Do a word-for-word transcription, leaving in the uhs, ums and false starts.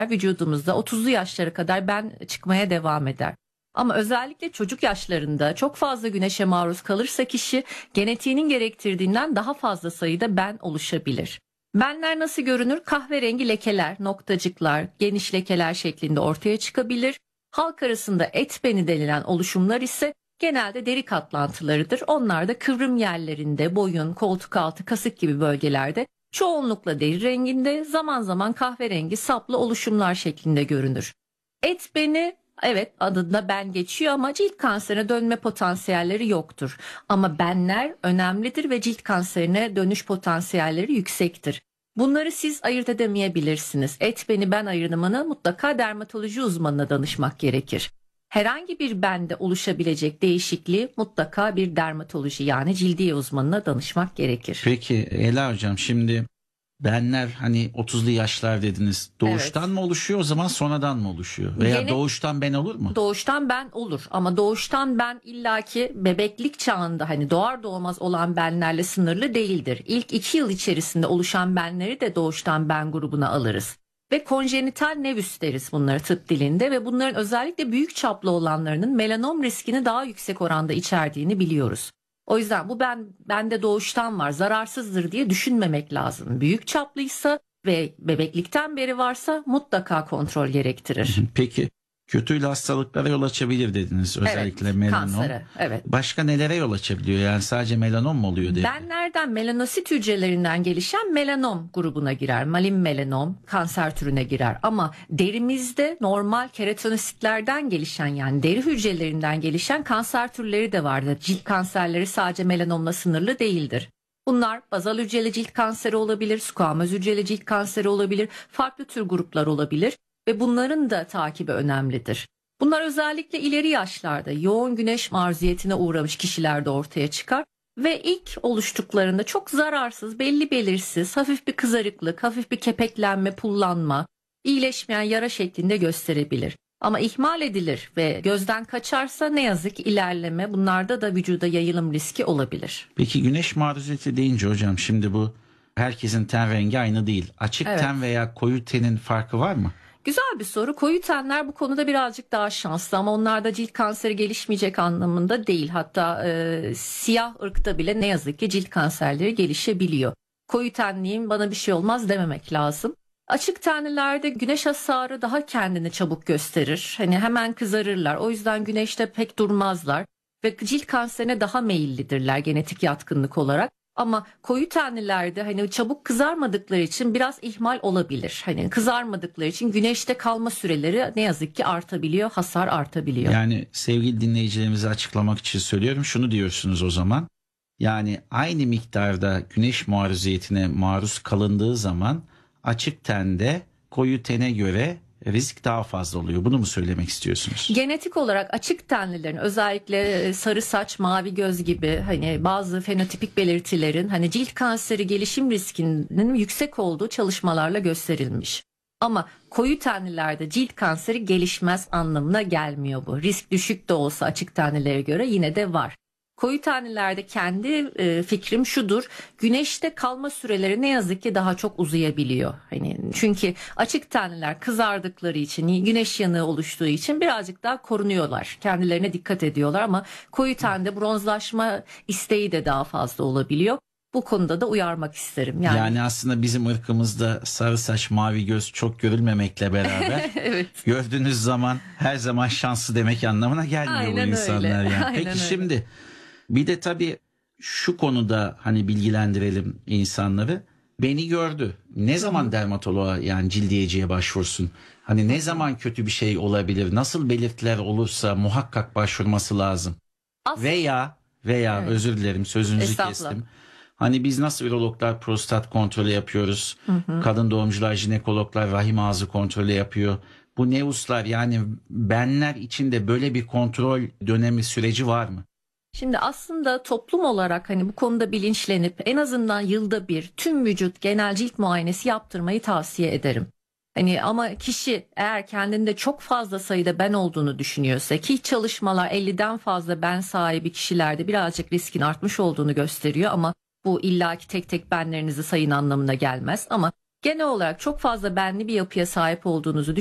vücudumuzda otuzlu yaşlara kadar ben çıkmaya devam eder. Ama özellikle çocuk yaşlarında çok fazla güneşe maruz kalırsa kişi genetiğinin gerektirdiğinden daha fazla sayıda ben oluşabilir. Benler nasıl görünür? Kahverengi lekeler, noktacıklar, geniş lekeler şeklinde ortaya çıkabilir. Halk arasında et beni denilen oluşumlar ise genelde deri katlantılarıdır. Onlar da kıvrım yerlerinde, boyun, koltuk altı, kasık gibi bölgelerde çoğunlukla deri renginde, zaman zaman kahverengi saplı oluşumlar şeklinde görünür. Et beni, evet, adında ben geçiyor ama cilt kanserine dönme potansiyelleri yoktur. Ama benler önemlidir ve cilt kanserine dönüş potansiyelleri yüksektir. Bunları siz ayırt edemeyebilirsiniz. Et beni ben ayrımını mutlaka dermatoloji uzmanına danışmak gerekir. Herhangi bir bende oluşabilecek değişikliği mutlaka bir dermatoloji yani cildiye uzmanına danışmak gerekir. Peki Ela Hocam, şimdi benler hani otuzlu yaşlar dediniz. Doğuştan Evet. mı oluşuyor, o zaman sonradan mı oluşuyor? Veya Gene- doğuştan ben olur mu? Doğuştan ben olur ama doğuştan ben illaki bebeklik çağında hani doğar doğmaz olan benlerle sınırlı değildir. İlk iki yıl içerisinde oluşan benleri de doğuştan ben grubuna alırız. Ve konjenital nevüs deriz bunları tıp dilinde ve bunların özellikle büyük çaplı olanlarının melanom riskini daha yüksek oranda içerdiğini biliyoruz. O yüzden bu ben bende doğuştan var, zararsızdır diye düşünmemek lazım. Büyük çaplıysa ve bebeklikten beri varsa mutlaka kontrol gerektirir. Peki kötü hastalıklara yol açabilir dediniz, özellikle Evet, melanom. kansere, evet. Başka nelere yol açabiliyor? Yani sadece melanom mu oluyor dedi? Benlerden melanosit hücrelerinden gelişen melanom grubuna girer. Malin melanom kanser türüne girer. Ama derimizde normal keratonositlerden gelişen yani deri hücrelerinden gelişen kanser türleri de vardır. Cilt kanserleri sadece melanomla sınırlı değildir. Bunlar bazal hücreli cilt kanseri olabilir, squamöz hücreli cilt kanseri olabilir, farklı tür gruplar olabilir ve bunların da takibi önemlidir. Bunlar özellikle ileri yaşlarda yoğun güneş maruziyetine uğramış kişilerde ortaya çıkar ve ilk oluştuklarında çok zararsız, belli belirsiz, hafif bir kızarıklık, hafif bir kepeklenme, pullanma, iyileşmeyen yara şeklinde gösterebilir. Ama ihmal edilir ve gözden kaçarsa ne yazık ki ilerleme, bunlarda da vücuda yayılım riski olabilir. Peki güneş maruziyeti deyince hocam, şimdi bu herkesin ten rengi aynı değil. Açık Evet. ten veya koyu tenin farkı var mı? Güzel bir soru. Koyu tenler bu konuda birazcık daha şanslı ama onlarda cilt kanseri gelişmeyecek anlamında değil. Hatta e, siyah ırkta bile ne yazık ki cilt kanserleri gelişebiliyor. Koyu tenliyim, bana bir şey olmaz dememek lazım. Açık tenlilerde güneş hasarı daha kendini çabuk gösterir. Hani hemen kızarırlar. O yüzden güneşte pek durmazlar ve cilt kanserine daha meyillidirler genetik yatkınlık olarak. Ama koyu tenlilerde hani çabuk kızarmadıkları için biraz ihmal olabilir. Hani kızarmadıkları için güneşte kalma süreleri ne yazık ki artabiliyor, hasar artabiliyor. Yani sevgili dinleyicilerimize açıklamak için söylüyorum. Şunu diyorsunuz o zaman. Yani aynı miktarda güneş maruziyetine maruz kalındığı zaman açık tende koyu tene göre risk daha fazla oluyor. Bunu mu söylemek istiyorsunuz? Genetik olarak açık tenlilerin özellikle sarı saç, mavi göz gibi hani bazı fenotipik belirtilerin hani cilt kanseri gelişim riskinin yüksek olduğu çalışmalarla gösterilmiş. Ama koyu tenlilerde cilt kanseri gelişmez anlamına gelmiyor bu. Risk düşük de olsa açık tenlilere göre yine de var. Koyu tenlilerde kendi e, fikrim şudur. Güneşte kalma süreleri ne yazık ki daha çok uzayabiliyor. Hani çünkü açık tenliler kızardıkları için, güneş yanığı oluştuğu için birazcık daha korunuyorlar. Kendilerine dikkat ediyorlar ama koyu tende bronzlaşma isteği de daha fazla olabiliyor. Bu konuda da uyarmak isterim. Yani, Yani aslında bizim ırkımızda sarı saç, mavi göz çok görülmemekle beraber evet. gördüğünüz zaman her zaman şanslı demek anlamına gelmiyor Aynen bu öyle. insanlar. Yani. Aynen Peki öyle. şimdi bir de tabii şu konuda hani bilgilendirelim insanları. Beni gördü. Ne zaman dermatoloğa yani cildiyeciye başvursun? Hani ne zaman kötü bir şey olabilir? Nasıl belirtiler olursa muhakkak başvurması lazım. As- Veya veya Evet. özür dilerim sözünüzü Estağfurullah. kestim. Hani biz nasıl ürologlar prostat kontrolü yapıyoruz. Kadın doğumcular, jinekologlar rahim ağzı kontrolü yapıyor. Bu nevuslar yani benler için de böyle bir kontrol dönemi süreci var mı? Şimdi aslında toplum olarak hani bu konuda bilinçlenip en azından yılda bir tüm vücut genel cilt muayenesi yaptırmayı tavsiye ederim. Hani ama kişi eğer kendinde çok fazla sayıda ben olduğunu düşünüyorsa ki çalışmalar elliden fazla ben sahibi kişilerde birazcık riskin artmış olduğunu gösteriyor ama bu illaki tek tek benlerinizi sayın anlamına gelmez ama genel olarak çok fazla benli bir yapıya sahip olduğunuzu